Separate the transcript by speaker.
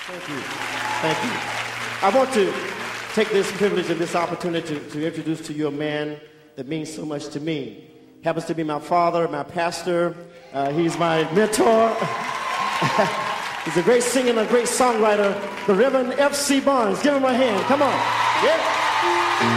Speaker 1: Thank you. Thank you. I want to take this privilege and this opportunity to introduce to you a man that means so much to me. Happens to be my father, my pastor. He's my mentor. He's a great singer and a great songwriter, the Reverend F.C. Barnes. Give him a hand. Come on. Yeah.